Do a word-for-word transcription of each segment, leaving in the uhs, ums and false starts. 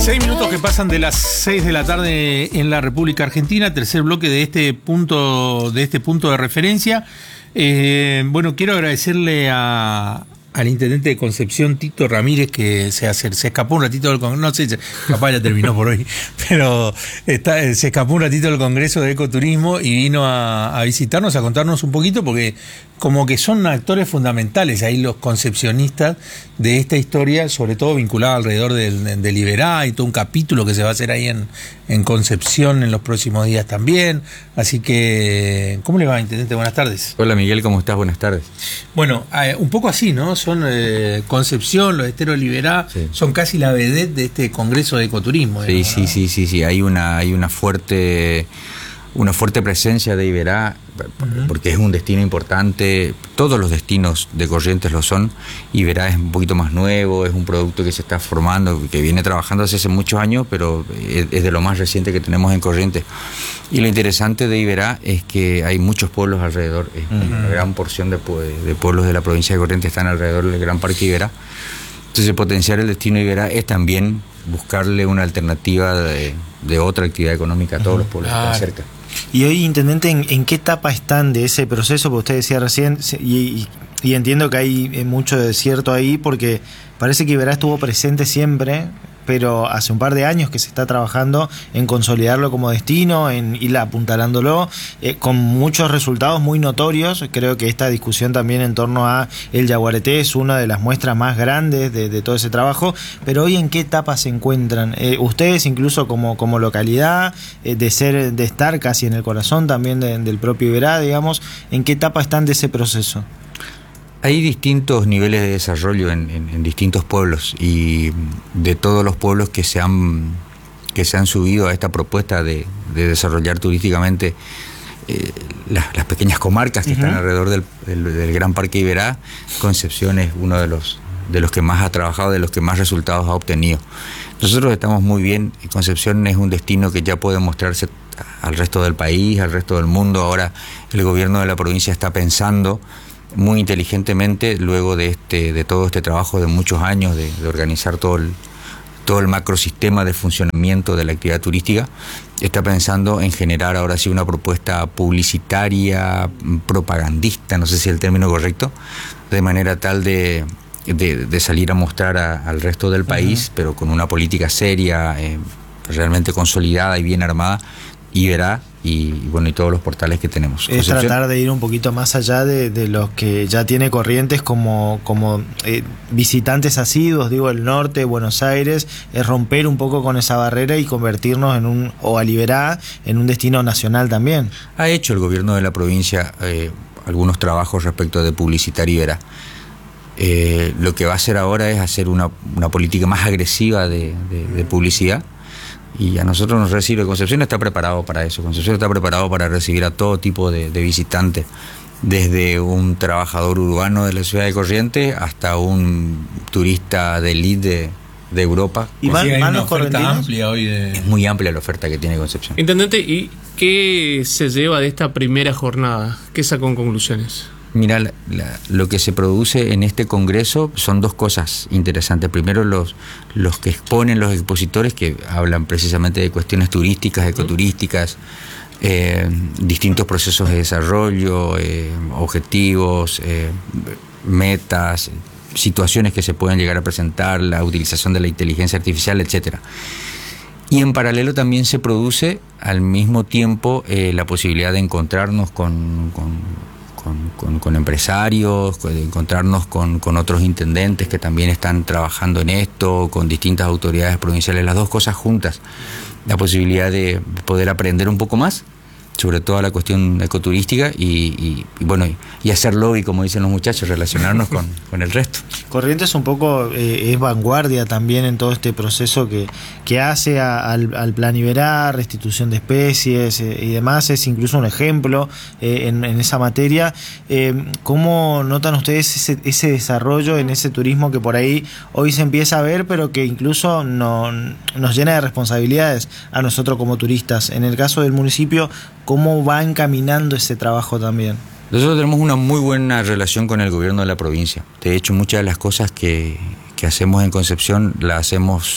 Seis minutos que pasan de las seis de la tarde en la República Argentina, tercer bloque de este punto de este punto de referencia. Eh, bueno, quiero agradecerle a, al intendente de Concepción, Tito Ramírez, que se, hace, se escapó un ratito del Congreso, no sé, capaz ya terminó por hoy, pero está, se escapó un ratito del Congreso de Ecoturismo y vino a, a visitarnos, a contarnos un poquito, porque como que son actores fundamentales ahí los concepcionistas de esta historia, sobre todo vinculada alrededor del, del Iberá y todo un capítulo que se va a hacer ahí en, en Concepción en los próximos días también. Así que, ¿cómo le va, intendente? Buenas tardes. Hola, Miguel, ¿cómo estás? Buenas tardes. Bueno, eh, un poco así, ¿no? Son eh, Concepción, los esteros del Iberá, sí. Son casi la vedette de este Congreso de Ecoturismo. Sí, sí, sí, sí, sí, hay una, hay una fuerte... una fuerte presencia de Iberá, porque es un destino importante. Todos los destinos de Corrientes lo son. Iberá es un poquito más nuevo, es un producto que se está formando, que viene trabajando hace muchos años, pero es de lo más reciente que tenemos en Corrientes. Y lo interesante de Iberá es que hay muchos pueblos alrededor, es uh-huh. Una gran porción de, de pueblos de la provincia de Corrientes están alrededor del Gran Parque Iberá. Entonces, potenciar el destino Iberá es también buscarle una alternativa de, de otra actividad económica a todos uh-huh. los pueblos ah. que están cerca. Y hoy, intendente, ¿en, ¿en qué etapa están de ese proceso? Porque usted decía recién, y, y, y entiendo que hay mucho desierto ahí, porque parece que Iberá estuvo presente siempre, pero hace un par de años que se está trabajando en consolidarlo como destino, en ir apuntalándolo, eh, con muchos resultados muy notorios. Creo que esta discusión también en torno a el Yaguareté es una de las muestras más grandes de, de todo ese trabajo. Pero hoy, ¿en qué etapa se encuentran? Eh, ustedes, incluso como, como localidad, eh, de ser, de estar casi en el corazón también de, del propio Iberá, digamos, ¿en qué etapa están de ese proceso? Hay distintos niveles de desarrollo en, en, en distintos pueblos, y de todos los pueblos que se han, que se han subido a esta propuesta de, de desarrollar turísticamente eh, las, las pequeñas comarcas que uh-huh. están alrededor del, del, del Gran Parque Iberá, Concepción es uno de los, de los que más ha trabajado, de los que más resultados ha obtenido. Nosotros estamos muy bien, Concepción es un destino que ya puede mostrarse al resto del país, al resto del mundo. Ahora el gobierno de la provincia está pensando muy inteligentemente, luego de este de todo este trabajo de muchos años de, de organizar todo el todo el macrosistema de funcionamiento de la actividad turística, está pensando en generar ahora sí una propuesta publicitaria, propagandista, no sé si es el término correcto, de manera tal de de, de salir a mostrar a, al resto del país, uh-huh. pero con una política seria, eh, realmente consolidada y bien armada, Iberá y bueno y todos los portales que tenemos. Es Concepción. Tratar de ir un poquito más allá de, de los que ya tiene Corrientes como, como eh, visitantes asiduos, digo, el norte, Buenos Aires, es romper un poco con esa barrera y convertirnos en un, o a Iberá, en un destino nacional también. Ha hecho el gobierno de la provincia eh, algunos trabajos respecto de publicitar Iberá. Eh, lo que va a hacer ahora es hacer una, una política más agresiva de, de, de publicidad. Y a nosotros nos recibe, Concepción está preparado para eso, Concepción está preparado para recibir a todo tipo de, de visitantes, desde un trabajador urbano de la ciudad de Corrientes hasta un turista de elite de, de Europa. ¿Y van, sí, van los correntinos? Amplia hoy de... Es muy amplia la oferta que tiene Concepción. Intendente, ¿y qué se lleva de esta primera jornada? ¿Qué sacó en conclusiones? Mira, la, la, lo que se produce en este congreso son dos cosas interesantes. Primero, los, los que exponen, los expositores, que hablan precisamente de cuestiones turísticas, ecoturísticas, eh, distintos procesos de desarrollo, eh, objetivos, eh, metas, situaciones que se pueden llegar a presentar, la utilización de la inteligencia artificial, etcétera. Y en paralelo también se produce al mismo tiempo eh, la posibilidad de encontrarnos con... con Con, con, con empresarios, de encontrarnos con, con otros intendentes que también están trabajando en esto, con distintas autoridades provinciales, las dos cosas juntas, la posibilidad de poder aprender un poco más sobre toda la cuestión ecoturística y, y, y bueno y, y hacer lobby, como dicen los muchachos, relacionarnos con, con el resto. Corrientes un poco eh, es vanguardia también en todo este proceso que, que hace a, al, al plan Iberá, restitución de especies eh, y demás, es incluso un ejemplo eh, en, en esa materia. Eh, ¿Cómo notan ustedes ese, ese desarrollo en ese turismo que por ahí hoy se empieza a ver, pero que incluso no, nos llena de responsabilidades a nosotros como turistas? En el caso del municipio, ¿cómo va encaminando ese trabajo también? Nosotros tenemos una muy buena relación con el gobierno de la provincia. De hecho, muchas de las cosas que, que hacemos en Concepción las hacemos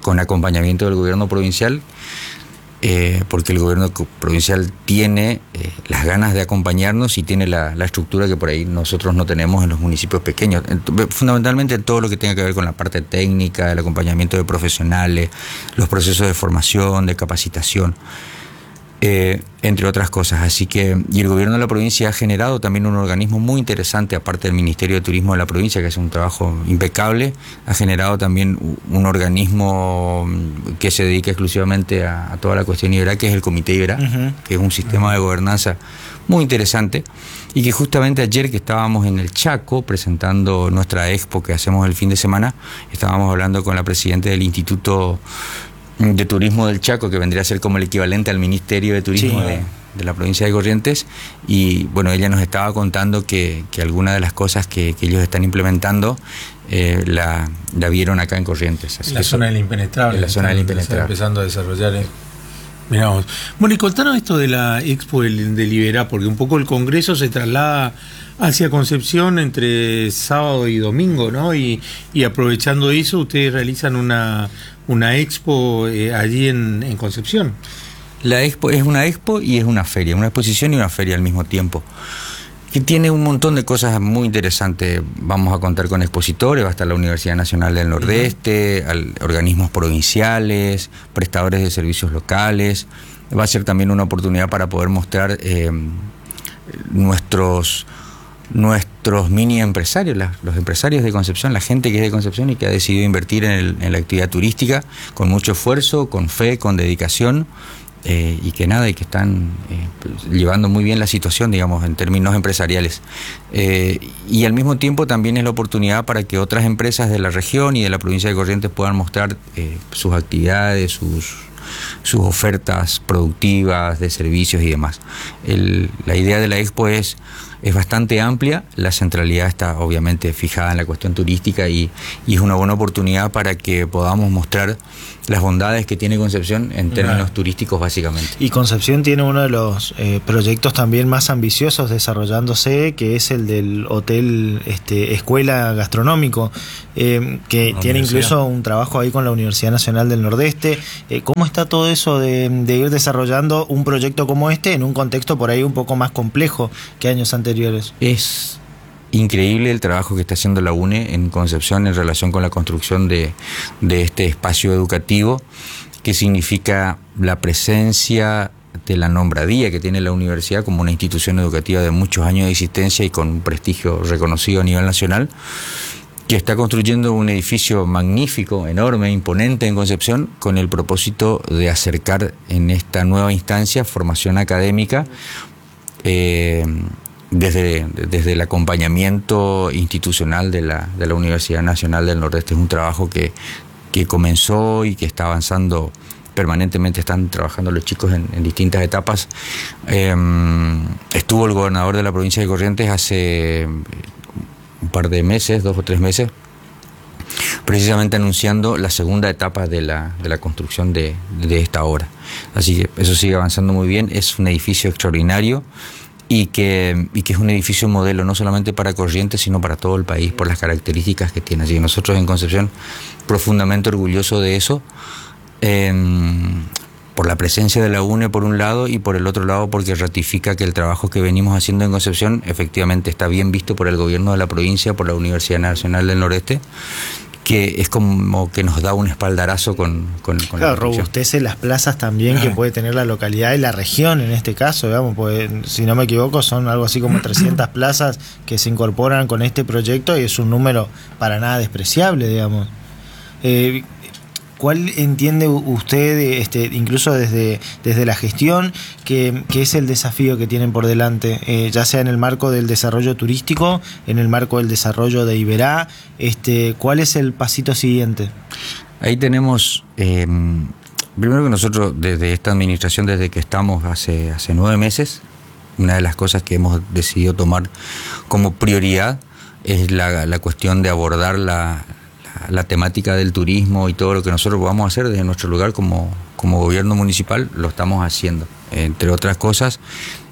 con acompañamiento del gobierno provincial, eh, porque el gobierno provincial tiene eh, las ganas de acompañarnos y tiene la, la estructura que por ahí nosotros no tenemos en los municipios pequeños. Fundamentalmente todo lo que tenga que ver con la parte técnica, el acompañamiento de profesionales, los procesos de formación, de capacitación. Eh, entre otras cosas. Así que, y el gobierno de la provincia ha generado también un organismo muy interesante, aparte del Ministerio de Turismo de la provincia, que hace un trabajo impecable, ha generado también un organismo que se dedica exclusivamente a, a toda la cuestión Iberá, que es el Comité Iberá, uh-huh. que es un sistema de gobernanza muy interesante, y que justamente ayer que estábamos en el Chaco presentando nuestra expo que hacemos el fin de semana, estábamos hablando con la presidenta del Instituto de Turismo del Chaco, que vendría a ser como el equivalente al Ministerio de Turismo sí. de, de la provincia de Corrientes, y bueno, ella nos estaba contando que, que algunas de las cosas que, que ellos están implementando eh, la, la vieron acá en Corrientes. Así la zona del impenetrable. En la zona del impenetrable. Empezando a desarrollar. Eh. Miramos. Bueno, y contanos esto de la Expo del, del Iberá, porque un poco el Congreso se traslada hacia Concepción entre sábado y domingo, ¿no? Y, y aprovechando eso, ustedes realizan una, una expo eh, allí en, en Concepción. La expo es una expo y es una feria, una exposición y una feria al mismo tiempo, que tiene un montón de cosas muy interesantes. Vamos a contar con expositores, va a estar la Universidad Nacional del Nordeste, al, organismos provinciales, prestadores de servicios locales. Va a ser también una oportunidad para poder mostrar eh, nuestros... nuestros mini empresarios, la, los empresarios de Concepción, la gente que es de Concepción y que ha decidido invertir en, el, en la actividad turística con mucho esfuerzo, con fe, con dedicación, eh, y que nada, y que están eh, pues, llevando muy bien la situación, digamos, en términos empresariales. Eh, y al mismo tiempo también es la oportunidad para que otras empresas de la región y de la provincia de Corrientes puedan mostrar eh, sus actividades, sus sus ofertas productivas de servicios y demás. El, la idea de la expo es, es bastante amplia, la centralidad está obviamente fijada en la cuestión turística y, y es una buena oportunidad para que podamos mostrar las bondades que tiene Concepción en términos claro. turísticos básicamente. Y Concepción tiene uno de los eh, proyectos también más ambiciosos desarrollándose, que es el del hotel este, escuela gastronómico, eh, que la tiene incluso un trabajo ahí con la Universidad Nacional del Nordeste. Eh, ¿Cómo está todo eso de, de ir desarrollando un proyecto como este en un contexto por ahí un poco más complejo que años anteriores? Es increíble el trabajo que está haciendo la U N E en Concepción en relación con la construcción de, de este espacio educativo, que significa la presencia de la nombradía que tiene la universidad como una institución educativa de muchos años de existencia y con un prestigio reconocido a nivel nacional, que está construyendo un edificio magnífico, enorme, imponente en Concepción, con el propósito de acercar en esta nueva instancia formación académica eh, Desde, desde el acompañamiento institucional de la, de la Universidad Nacional del Nordeste. Es un trabajo que, que comenzó y que está avanzando permanentemente, están trabajando los chicos en, en distintas etapas. Eh, estuvo el gobernador de la provincia de Corrientes hace un par de meses, dos o tres meses, precisamente anunciando la segunda etapa de la, de la construcción de, de esta obra. Así que eso sigue avanzando muy bien, es un edificio extraordinario, y que, y que es un edificio modelo no solamente para Corrientes sino para todo el país por las características que tiene. Así que nosotros en Concepción profundamente orgullosos de eso, eh, por la presencia de la U N E por un lado y por el otro lado porque ratifica que el trabajo que venimos haciendo en Concepción efectivamente está bien visto por el gobierno de la provincia, por la Universidad Nacional del Nordeste, que es como que nos da un espaldarazo con, con, con claro, la robustece las plazas también que puede tener la localidad y la región en este caso, digamos, pues, si no me equivoco son algo así como trescientas plazas que se incorporan con este proyecto y es un número para nada despreciable, digamos. Eh, ¿Cuál entiende usted, este, incluso desde, desde la gestión, que, que es el desafío que tienen por delante, eh, ya sea en el marco del desarrollo turístico, en el marco del desarrollo de Iberá? Este, ¿cuál es el pasito siguiente? Ahí tenemos, eh, primero que nosotros desde esta administración, desde que estamos hace, hace nueve meses, una de las cosas que hemos decidido tomar como prioridad es la, la cuestión de abordar la... la temática del turismo y todo lo que nosotros podamos hacer desde nuestro lugar como, como gobierno municipal, lo estamos haciendo. Entre otras cosas,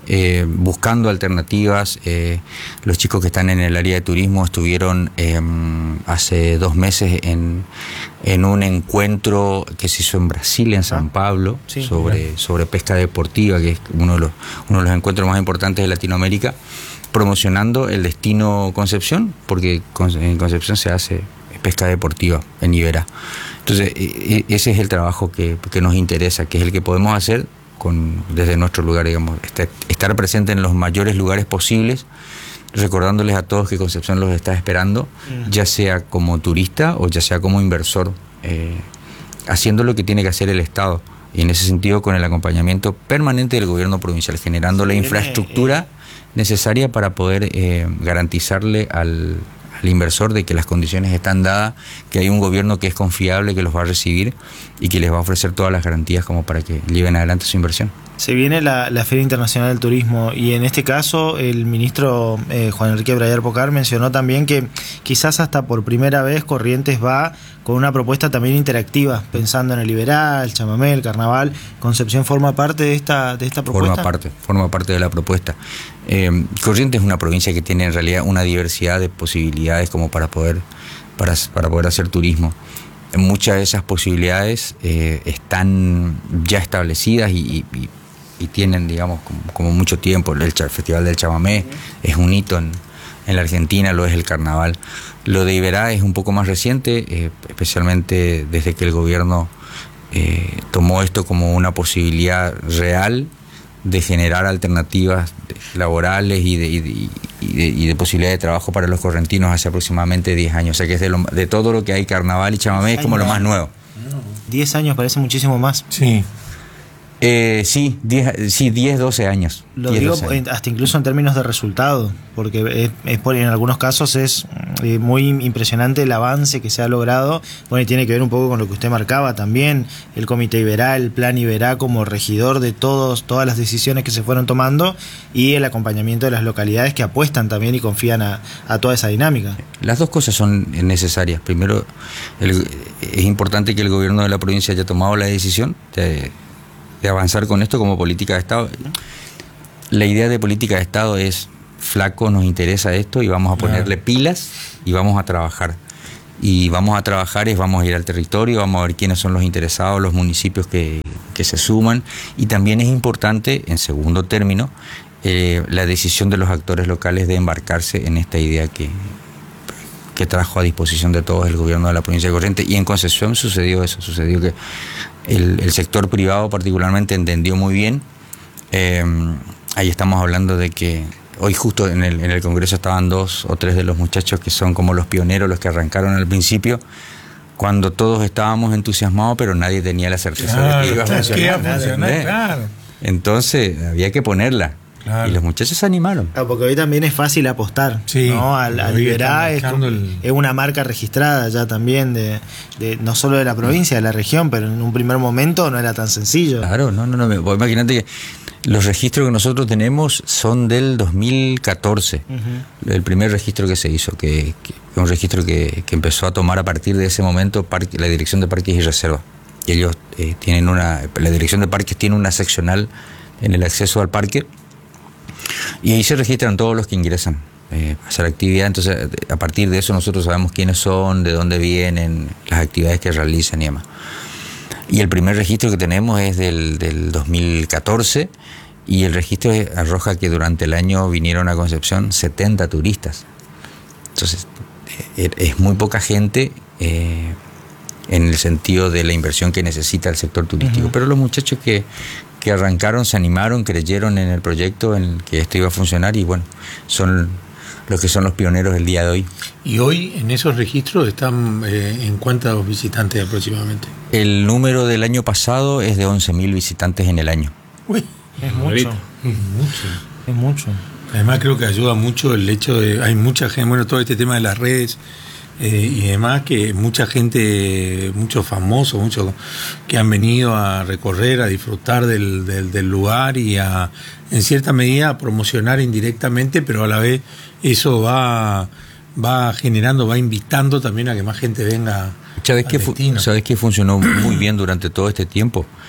eh, buscando alternativas. Eh, los chicos que están en el área de turismo estuvieron eh, hace dos meses en, en un encuentro que se hizo en Brasil, en San Pablo, sí, sobre, sobre pesca deportiva, que es uno de los, uno de los encuentros más importantes de Latinoamérica, promocionando el destino Concepción, porque en Concepción se hace pesca deportiva en Iberá. Entonces, ese es el trabajo que, que nos interesa, que es el que podemos hacer con, desde nuestro lugar, digamos, estar presente en los mayores lugares posibles, recordándoles a todos que Concepción los está esperando, mm. ya sea como turista o ya sea como inversor, eh, haciendo lo que tiene que hacer el Estado, y en ese sentido con el acompañamiento permanente del gobierno provincial, generando la infraestructura necesaria para poder eh, garantizarle al al inversor de que las condiciones están dadas, que hay un gobierno que es confiable, que los va a recibir y que les va a ofrecer todas las garantías como para que lleven adelante su inversión. Se viene la, la Feria Internacional del Turismo y en este caso el ministro eh, Juan Enrique Breyer Pocar mencionó también que quizás hasta por primera vez Corrientes va con una propuesta también interactiva, pensando en el Iberá, el chamamé, el carnaval. ¿Concepción forma parte de esta, de esta propuesta? Forma parte, forma parte de la propuesta. Eh, Corrientes es una provincia que tiene en realidad una diversidad de posibilidades como para poder, para, para poder hacer turismo. Muchas de esas posibilidades eh, están ya establecidas y, y, y tienen, digamos, como, como mucho tiempo. El Festival del Chamamé es un hito en, en la Argentina, lo es el carnaval. Lo de Iberá es un poco más reciente, eh, especialmente desde que el gobierno eh, tomó esto como una posibilidad real de generar alternativas laborales y de, y, de, y, de, y de posibilidad de trabajo para los correntinos hace aproximadamente diez años. O sea que es de, lo, de todo lo que hay carnaval y chamamé es como lo más nuevo. diez años parece muchísimo más. Sí. Eh, sí, diez, sí, diez, doce años. Lo digo hasta incluso en términos de resultado, porque es, es por, en algunos casos es eh, muy impresionante el avance que se ha logrado. Bueno, y tiene que ver un poco con lo que usted marcaba también, el Comité Iberá, el Plan Iberá como regidor de todos, todas las decisiones que se fueron tomando y el acompañamiento de las localidades que apuestan también y confían a, a toda esa dinámica. Las dos cosas son necesarias. Primero, el, es importante que el gobierno de la provincia haya tomado la decisión de de avanzar con esto como política de Estado. La idea de política de Estado es, flaco, nos interesa esto y vamos a ponerle pilas y vamos a trabajar. Y vamos a trabajar es, vamos a ir al territorio, vamos a ver quiénes son los interesados, los municipios que, que se suman. Y también es importante, en segundo término, eh, la decisión de los actores locales de embarcarse en esta idea que, que trajo a disposición de todos el gobierno de la provincia de Corrientes. Y en Concepción sucedió eso, sucedió que El, el sector privado particularmente entendió muy bien. Eh, ahí estamos hablando de que hoy justo en el, en el Congreso estaban dos o tres de los muchachos que son como los pioneros, los que arrancaron al principio, cuando todos estábamos entusiasmados, pero nadie tenía la certeza claro, de que iba a funcionar. Que iba a funcionar claro. Entonces había que ponerla. Claro. Y los muchachos se animaron. Claro, porque hoy también es fácil apostar, sí, ¿no? Al, al Iberá es, el... es una marca registrada ya también, de, de no solo de la provincia, de la región, pero en un primer momento no era tan sencillo. Claro, no, no, no. Imagínate que los registros que nosotros tenemos son del dos mil catorce, uh-huh. El primer registro que se hizo, que, que un registro que, que empezó a tomar a partir de ese momento parque, la Dirección de Parques y Reservas. Y ellos eh, tienen una, la Dirección de Parques tiene una seccional en el acceso al parque. Y ahí se registran todos los que ingresan eh, a hacer actividad. Entonces, a partir de eso nosotros sabemos quiénes son, de dónde vienen, las actividades que realizan y demás. Y el primer registro que tenemos es del, del dos mil catorce y el registro arroja que durante el año vinieron a Concepción setenta turistas. Entonces, eh, es muy poca gente eh, en el sentido de la inversión que necesita el sector turístico. Uh-huh. Pero los muchachos que... que arrancaron, se animaron, creyeron en el proyecto, en el que esto iba a funcionar y bueno, son los que son los pioneros del día de hoy. ¿Y hoy en esos registros están eh, en cuántos visitantes aproximadamente? El número del año pasado es de once mil visitantes en el año. Uy, es mucho. Es mucho. Es mucho. Además creo que ayuda mucho el hecho de, hay mucha gente, bueno, todo este tema de las redes, Eh, y además que mucha gente, muchos famosos, muchos que han venido a recorrer, a disfrutar del, del, del lugar y a, en cierta medida, a promocionar indirectamente, pero a la vez eso va, va generando, va invitando también a que más gente venga. ¿Sabes qué, fu- ¿Sabes qué funcionó muy bien durante todo este tiempo?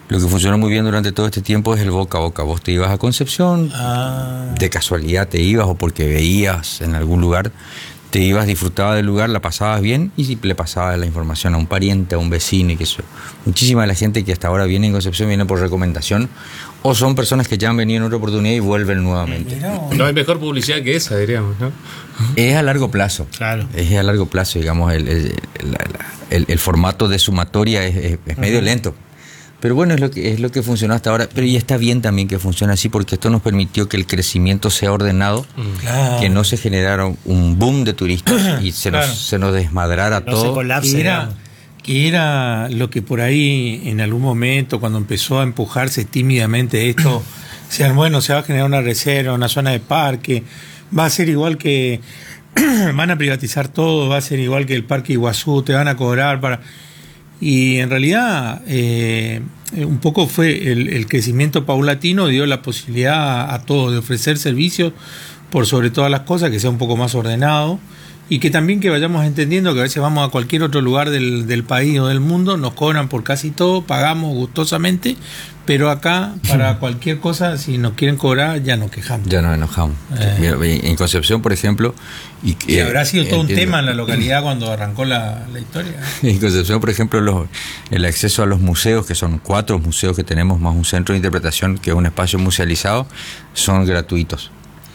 Lo que funcionó muy bien durante todo este tiempo es el boca a boca. Vos te ibas a Concepción, Ah. de casualidad te ibas o porque veías en algún lugar, te ibas, disfrutabas del lugar, la pasabas bien y le pasabas la información a un pariente, a un vecino y que eso. Muchísima de la gente que hasta ahora viene en Concepción viene por recomendación o son personas que ya han venido en otra oportunidad y vuelven nuevamente. Mirá, No hay mejor publicidad que esa, diríamos, ¿no? Es a largo plazo. Claro. Es a largo plazo, digamos, el, el, la- la- el- el formato de sumatoria es, es- es medio lento. Pero bueno, es lo que es lo que funcionó hasta ahora. Pero y está bien también que funcione así porque esto nos permitió que el crecimiento sea ordenado, Claro. que no se generara un boom de turistas y se nos, Claro. se nos desmadrara No se todo. colapse. que era, digamos. que era lo que por ahí en algún momento cuando empezó a empujarse tímidamente esto, decían, bueno, se va a generar una reserva, una zona de parque, va a ser igual que van a privatizar todo, va a ser igual que el Parque Iguazú, te van a cobrar para... Y en realidad eh, un poco fue el, el crecimiento paulatino dio la posibilidad a, a todos de ofrecer servicios por sobre todas las cosas, que sea un poco más ordenado y que también que vayamos entendiendo que a veces vamos a cualquier otro lugar del, del país o del mundo, nos cobran por casi todo, pagamos gustosamente, pero acá para cualquier cosa, si nos quieren cobrar, ya nos quejamos. Ya nos enojamos. Eh. Mira, en Concepción, por ejemplo... Y, Y eh, habrá sido todo un entiendo. tema en la localidad cuando arrancó la, la historia. En Concepción, por ejemplo, los, el acceso a los museos, que son cuatro museos que tenemos, más un centro de interpretación, que es un espacio musealizado, son gratuitos.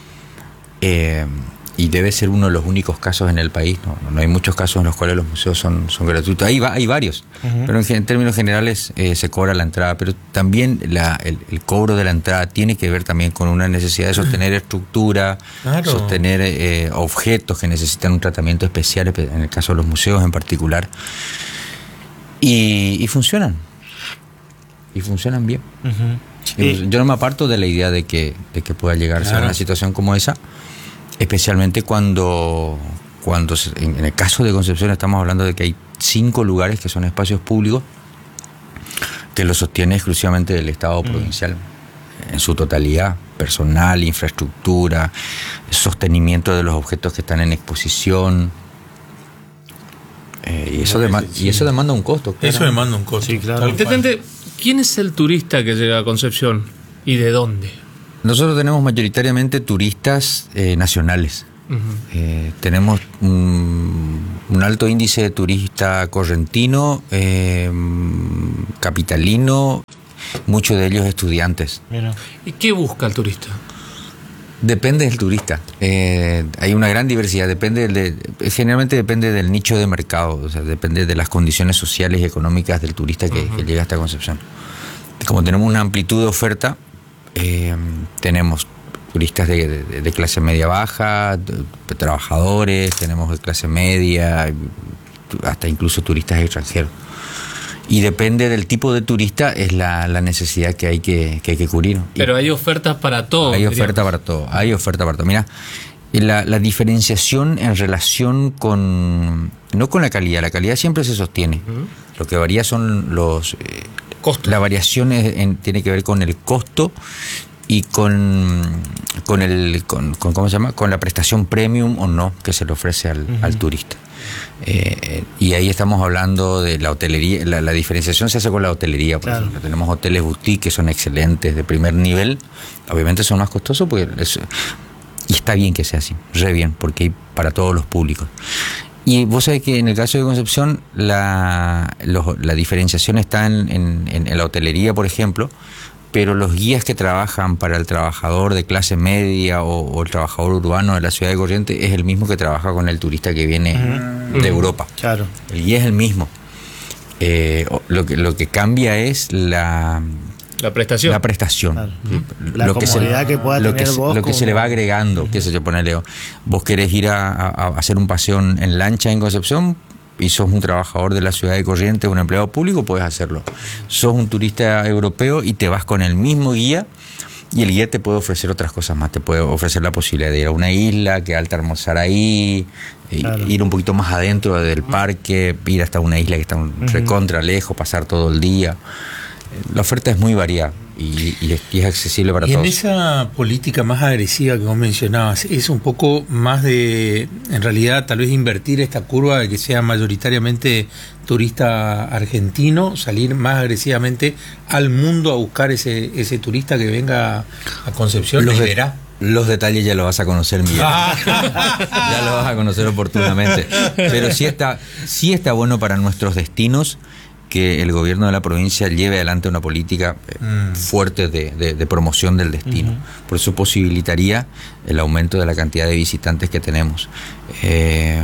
Eh, y debe ser uno de los únicos casos en el país. No, no hay muchos casos en los cuales los museos son, son gratuitos. Hay, va, hay varios, Ujú. pero en, gen- en términos generales eh, se cobra la entrada. Pero también la, el, el cobro de la entrada tiene que ver también con una necesidad de sostener estructura, Claro. sostener eh, objetos que necesitan un tratamiento especial, en el caso de los museos en particular. Y, y funcionan. Y funcionan bien. Ujú. Y Y- Yo no me aparto de la idea de que, de que pueda llegarse Claro. a una situación como esa, especialmente cuando, cuando se- en, en el caso de Concepción estamos hablando de que hay cinco lugares que son espacios públicos que lo sostiene exclusivamente el Estado provincial en su totalidad, personal, infraestructura, sostenimiento de los objetos que están en exposición. Eh, y, eso dema- y eso demanda un costo. Eso claro. demanda un costo. Sí, claro. Tal cual. Intendente, ¿quién es el turista que llega a Concepción y de dónde? Nosotros tenemos mayoritariamente turistas eh, nacionales. Ujú. Eh, tenemos un, un alto índice de turista correntino, eh, capitalino, muchos de ellos estudiantes. Mira. ¿Y qué busca el turista? Depende del turista. Eh, hay una gran diversidad. Depende de, generalmente depende del nicho de mercado. O sea, depende de las condiciones sociales y económicas del turista que, que llega hasta Concepción. Como tenemos una amplitud de oferta, eh, tenemos turistas de, de- de clase media baja, de- de trabajadores, tenemos de clase media, hasta incluso turistas extranjeros. Y depende del tipo de turista, es la, la necesidad que hay que, que, hay que cubrir. Y- Pero hay ofertas para todo. hay diríamos. oferta para todo, hay oferta para todo. Mira, la, la diferenciación en relación con, no con la calidad, la calidad siempre se sostiene. Ujú. Lo que varía son los... eh, Costos. la variación es en- tiene que ver con el costo y con, con el con, con- ¿cómo se llama? Con la prestación premium o no que se le ofrece al, al turista. Eh, y ahí estamos hablando de la hotelería, la, la diferenciación se hace con la hotelería, por Claro. ejemplo. Tenemos hoteles boutique que son excelentes, de primer nivel, obviamente son más costosos porque es- y está bien que sea así, re bien, porque hay para todos los públicos. Y vos sabés que en el caso de Concepción la, los- la diferenciación está en, en- en- en la hotelería, por ejemplo, pero los guías que trabajan para el trabajador de clase media o, o el trabajador urbano de la ciudad de Corrientes es el mismo que trabaja con el turista que viene de Europa. Claro. El guía es el mismo. Eh, o- lo, que, lo que cambia es la, La prestación. la prestación. Claro. Sí, La lo que se- comodidad que pueda lo tener que se- vos Lo que como- se le va agregando, qué sé yo, ponele, vos querés ir a, a- a hacer un paseo en, en lancha en Concepción y sos un trabajador de la ciudad de Corrientes, un empleado público, puedes hacerlo. Sos un turista europeo y te vas con el mismo guía y el guía te puede ofrecer otras cosas más. Te puede ofrecer la posibilidad de ir a una isla, quedarte a almorzar ahí, eh, Claro. ir un poquito más adentro del parque, ir hasta una isla que está un recontra lejos, pasar todo el día. la oferta es muy variada y, y, es, y es accesible para y todos. En esa política más agresiva que vos mencionabas, es un poco más de, en realidad, tal vez invertir esta curva de que sea mayoritariamente turista argentino, salir más agresivamente al mundo a buscar ese, ese turista que venga a Concepción Los y de- verá. Los detalles ya lo vas a conocer, Miguel. Ya lo vas a conocer oportunamente. Pero sí está, sí está bueno para nuestros destinos que el gobierno de la provincia lleve adelante una política eh, Mm. fuerte de, de- de promoción del destino. Uh-huh. Por eso posibilitaría el aumento de la cantidad de visitantes que tenemos. Eh,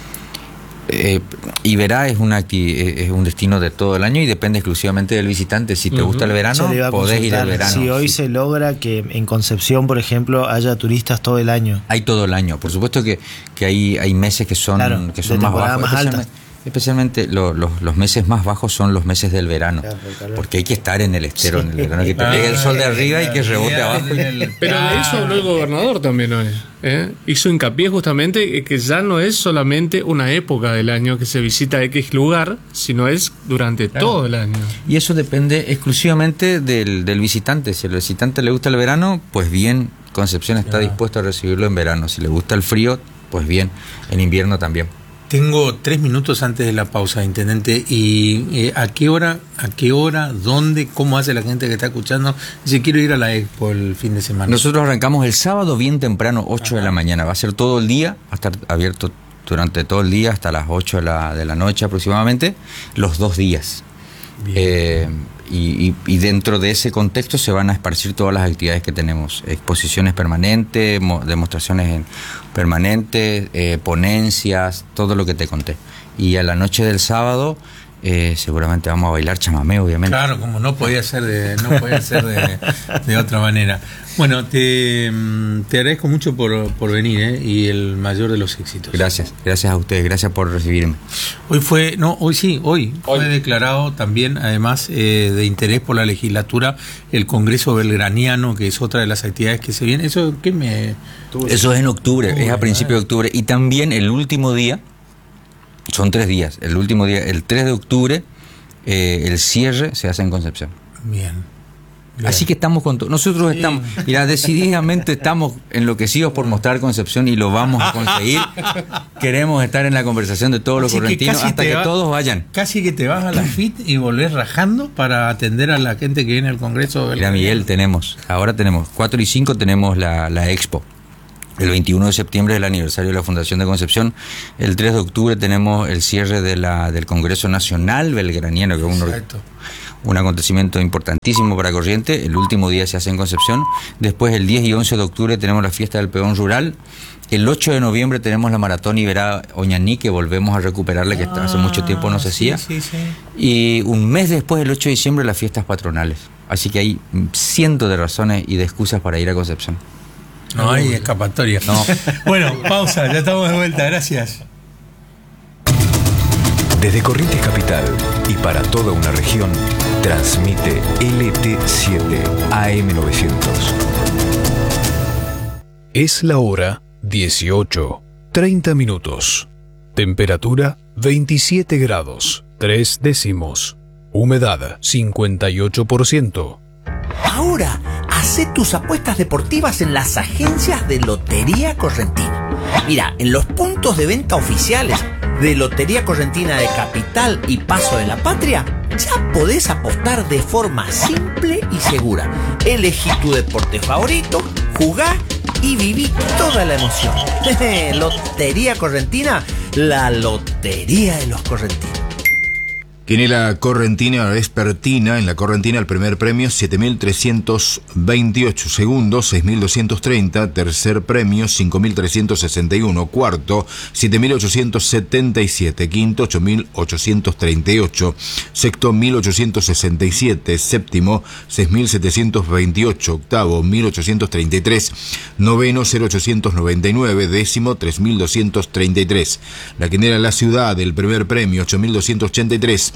Eh, Iberá es, una acti- es un destino de todo el año y depende exclusivamente del visitante. Si te uh-huh. gusta el verano, podés ir al verano. Si hoy sí. se logra que en Concepción, por ejemplo, haya turistas todo el año. Hay todo el año. Por supuesto que, que hay, hay meses que son, claro, que son más bajos. Más especialmente alta. especialmente lo, lo, los meses más bajos son los meses del verano. Claro, claro. Porque hay que estar en el estero, sí. en el verano, que te ah, pegue el sol de arriba y que rebote sí, abajo. El... Pero de eso habló el gobernador también hoy. ¿eh? Hizo hincapié justamente que ya no es solamente una época del año que se visita X lugar, sino es durante claro. todo el año. Y eso depende exclusivamente del, del visitante. Si al visitante le gusta el verano, pues bien, Concepción está claro. dispuesto a recibirlo en verano. Si le gusta el frío, pues bien, en invierno también. Tengo tres minutos antes de la pausa, intendente, y eh, ¿a qué hora, a qué hora, dónde, cómo hace la gente que está escuchando? Si quiero ir a la Expo el fin de semana. Nosotros arrancamos el sábado bien temprano, ocho Ajá. de la mañana. Va a ser todo el día, va a estar abierto durante todo el día hasta las ocho de la, de la noche aproximadamente, los dos días. Eh, y, y, y dentro de ese contexto se van a esparcir todas las actividades que tenemos, exposiciones permanentes, mo, demostraciones en, permanentes, eh, ponencias, todo lo que te conté. Y a la noche del sábado eh, seguramente vamos a bailar chamamé, obviamente. Claro, como no podía ser de, no podía ser de, de otra manera. Bueno, te, te agradezco mucho por, por venir ¿eh? y el mayor de los éxitos. Gracias, gracias a ustedes, gracias por recibirme. Hoy fue, no, hoy sí, hoy, hoy. fue declarado también, además eh, de interés por la legislatura, el Congreso Belgraniano, que es otra de las actividades que se viene. ¿Eso qué me...? Eso es en octubre, oh, es a principios de octubre. Y también el último día, son tres días, el último día, el tres de octubre, eh, el cierre se hace en Concepción. Bien. Bien. Así que estamos con todo. Nosotros sí. estamos, mira, decididamente estamos enloquecidos por mostrar Concepción y lo vamos a conseguir. Queremos estar en la conversación de todos los Así correntinos que hasta que va, todos vayan. Casi que te vas a la F I T y volvés rajando para atender a la gente que viene al Congreso. Mira, Miguel, tenemos, ahora tenemos cuatro y cinco tenemos la, la Expo. El veintiuno de septiembre es el aniversario de la Fundación de Concepción. El tres de octubre tenemos el cierre de la, del Congreso Nacional Belgraniano, que es un, un acontecimiento importantísimo para Corrientes. El último día se hace en Concepción. Después, el diez y once de octubre, tenemos la fiesta del peón rural. El ocho de noviembre tenemos la Maratón Iberá Oñaní, que volvemos a recuperarla, que ah, hace mucho tiempo no se hacía. Sí, sí, sí. Y un mes después, el ocho de diciembre, las fiestas patronales. Así que hay cientos de razones y de excusas para ir a Concepción. No hay escapatoria. No. Bueno, pausa, ya estamos de vuelta, gracias. Desde Corrientes Capital y para toda una región, transmite L T siete A M novecientos. Es la hora dieciocho, treinta minutos. Temperatura veintisiete grados, tres décimos. Humedad cincuenta y ocho por ciento. Ahora, hacé tus apuestas deportivas en las agencias de Lotería Correntina. Mira, en los puntos de venta oficiales de Lotería Correntina de Capital y Paso de la Patria, ya podés apostar de forma simple y segura. Elegí tu deporte favorito, jugá y viví toda la emoción. Lotería Correntina, la lotería de los correntinos. Quinela Correntina Vespertina. En la Correntina el primer premio siete mil trescientos veintiocho, segundo seis mil doscientos treinta, tercer premio cinco mil trescientos sesenta y uno, cuarto siete mil ochocientos setenta y siete, quinto ocho mil ochocientos treinta y ocho, sexto mil ochocientos sesenta y siete, séptimo seis mil setecientos veintiocho, octavo mil ochocientos treinta y tres, noveno cero ochocientos noventa y nueve, décimo tres mil doscientos treinta y tres. La Quinela La Ciudad, el primer premio ocho mil doscientos ochenta y tres,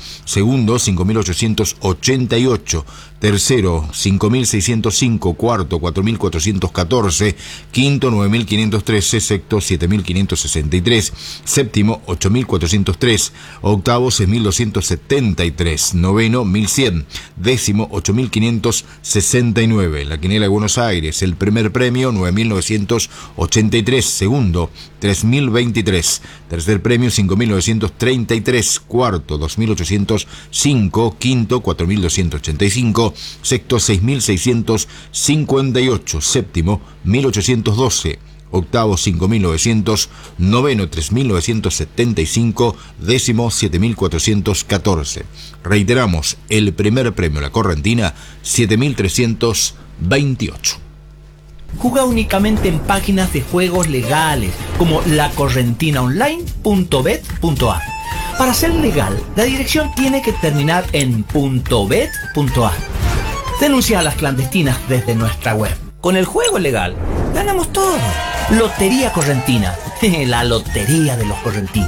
segundo cinco mil ochocientos ochenta y ocho, tercero cinco mil seiscientos cinco, cuarto cuatro mil cuatrocientos catorce, quinto nueve mil quinientos trece, sexto siete mil quinientos sesenta y tres, séptimo ocho mil cuatrocientos tres, octavo seis mil doscientos setenta y tres, noveno mil cien, décimo ocho mil quinientos sesenta y nueve. La quiniela de Buenos Aires, el primer premio nueve mil novecientos ochenta y tres, segundo tres mil veintitrés, tercer premio cinco mil novecientos treinta y tres, cuarto dos mil ochocientos cinco, quinto cuatro mil doscientos ochenta y cinco, sexto seis mil seiscientos cincuenta y ocho, séptimo mil ochocientos doce, octavo cinco mil novecientos, noveno tres mil novecientos setenta y cinco, décimo siete mil cuatrocientos catorce. Reiteramos, el primer premio La Correntina siete mil trescientos veintiocho. Juega únicamente en páginas de juegos legales como la correntina online punto bet punto a. Para ser legal, la dirección tiene que terminar en .bet punto a. Denuncia a las clandestinas desde nuestra web. Con el juego legal, ganamos todo. Lotería Correntina, la lotería de los correntinos.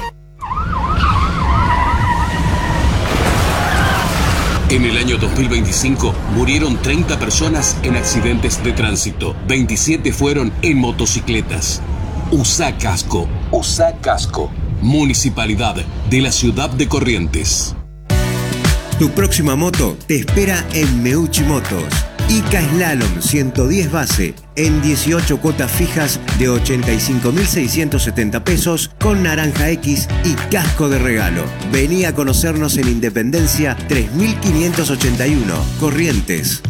En el año dos mil veinticinco murieron treinta personas en accidentes de tránsito. veintisiete fueron en motocicletas. Usa casco. Usa casco. Municipalidad de la Ciudad de Corrientes. Tu próxima moto te espera en Meucci Motos. Ica Slalom ciento diez base en dieciocho cuotas fijas de ochenta y cinco mil seiscientos setenta pesos con naranja X y casco de regalo. Vení a conocernos en Independencia tres mil quinientos ochenta y uno, Corrientes.